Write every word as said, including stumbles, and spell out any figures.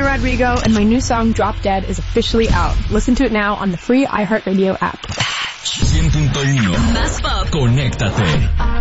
Olivia Rodrigo, and my new song, Drop Dead, is officially out. Listen to it now on the free iHeartRadio app. cien punto uno Más pop. Conéctate.